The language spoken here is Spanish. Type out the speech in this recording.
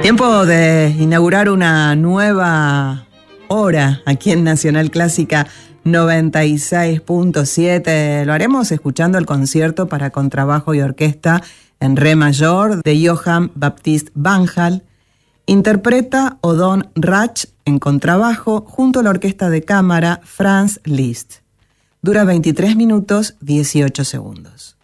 Tiempo de inaugurar una nueva hora aquí en Nacional Clásica 96.7. Lo haremos escuchando el concierto para contrabajo y orquesta en re mayor de Johann Baptist Banhal. Interpreta Odon Rach en contrabajo junto a la orquesta de cámara Franz Liszt. Dura 23 minutos 18 segundos.